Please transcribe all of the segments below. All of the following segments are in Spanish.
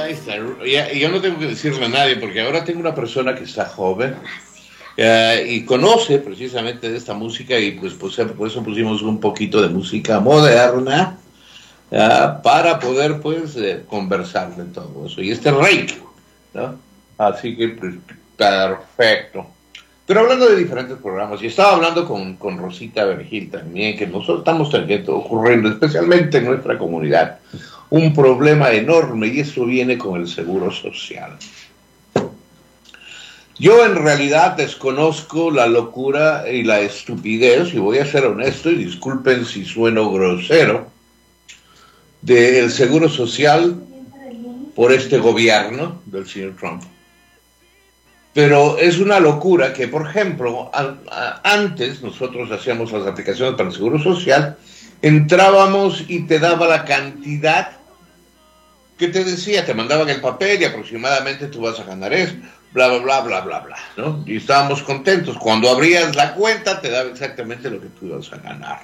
Ahí está. Yo no tengo que decirle a nadie, porque ahora tengo una persona que está joven y conoce precisamente de esta música, y pues por eso pusimos un poquito de música moderna para poder pues conversar de todo eso. Y este Reiki, ¿no? Así que pues, perfecto. Pero hablando de diferentes programas, y estaba hablando con Rosita Vergil también, que nosotros estamos teniendo, ocurriendo, especialmente en nuestra comunidad, un problema enorme, y eso viene con el seguro social. Yo en realidad desconozco la locura y la estupidez, y voy a ser honesto, y disculpen si sueno grosero, del seguro social por este gobierno del señor Trump. Pero es una locura que, por ejemplo, antes nosotros hacíamos las aplicaciones para el seguro social, entrábamos y te daba la cantidad que te decía, te mandaban el papel y aproximadamente tú vas a ganar eso, bla, bla, bla, bla, bla, bla, ¿no? Y estábamos contentos. Cuando abrías la cuenta te daba exactamente lo que tú ibas a ganar.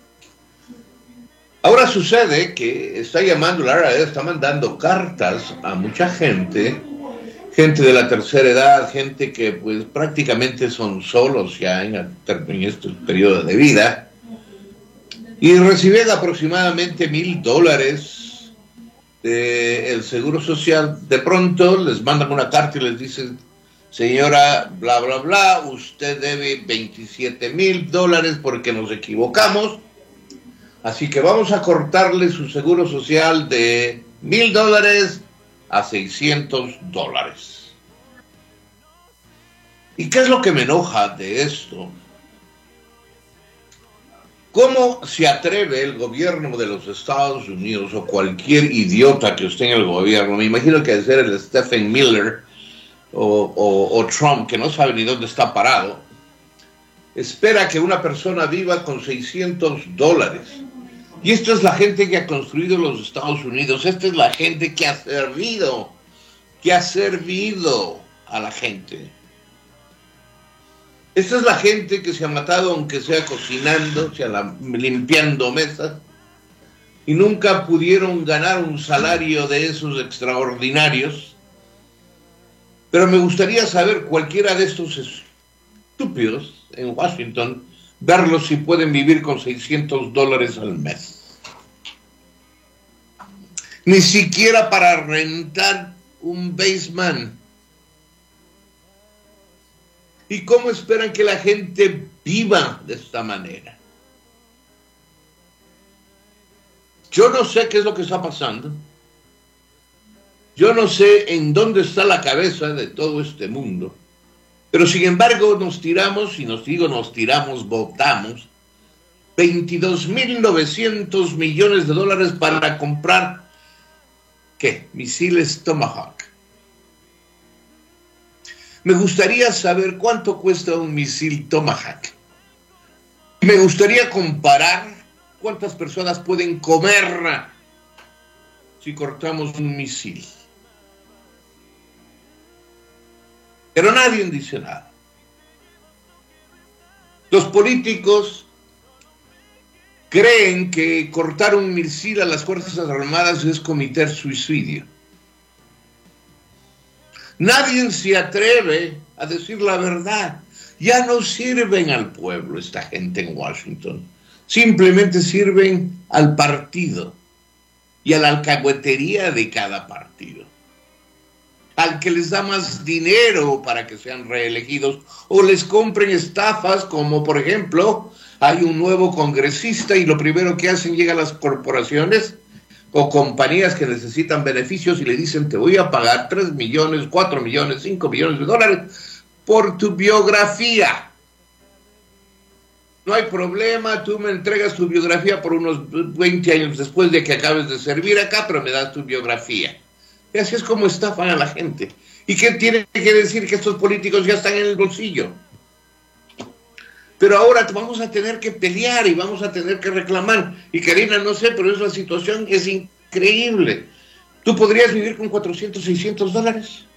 Ahora sucede que está llamando, la IRS está mandando cartas a mucha gente de la tercera edad, gente que pues prácticamente son solos ya en este periodo de vida, y reciben aproximadamente $1,000 del seguro social. De pronto les mandan una carta y les dicen, señora bla bla bla, usted debe $27,000 porque nos equivocamos, así que vamos a cortarle su seguro social de $1,000 a $600. ¿Y qué es lo que me enoja de esto? ¿Cómo se atreve el gobierno de los Estados Unidos, o cualquier idiota que esté en el gobierno, me imagino que debe ser el Stephen Miller o Trump, que no sabe ni dónde está parado, espera que una persona viva con $600? Y esta es la gente que ha construido los Estados Unidos, esta es la gente que ha servido a la gente. Esta es la gente que se ha matado, aunque sea cocinando, limpiando mesas, y nunca pudieron ganar un salario de esos extraordinarios. Pero me gustaría saber, cualquiera de estos estúpidos en Washington, verlos si pueden vivir con $600 al mes. Ni siquiera para rentar un basement. ¿Y cómo esperan que la gente viva de esta manera? Yo no sé qué es lo que está pasando. Yo no sé en dónde está la cabeza de todo este mundo. Pero sin embargo nos tiramos, votamos $22,900 millones para comprar, ¿qué? Misiles Tomahawk. Me gustaría saber cuánto cuesta un misil Tomahawk. Me gustaría comparar cuántas personas pueden comer si cortamos un misil. Pero nadie dice nada. Los políticos creen que cortar un misil a las Fuerzas Armadas es cometer suicidio. Nadie se atreve a decir la verdad. Ya no sirven al pueblo esta gente en Washington. Simplemente sirven al partido y a la alcahuetería de cada partido. Al que les da más dinero para que sean reelegidos, o les compren estafas, como por ejemplo, hay un nuevo congresista y lo primero que hacen, llegan las corporaciones o compañías que necesitan beneficios y le dicen, te voy a pagar 3 millones, 4 millones, 5 millones de dólares por tu biografía. No hay problema, tú me entregas tu biografía por unos 20 años después de que acabes de servir acá, pero me das tu biografía. Y así es como estafan a la gente. ¿Y qué tiene que decir? Que estos políticos ya están en el bolsillo. Pero ahora vamos a tener que pelear y vamos a tener que reclamar. Y Karina, no sé, pero esa situación es increíble. ¿Tú podrías vivir con $400, $600?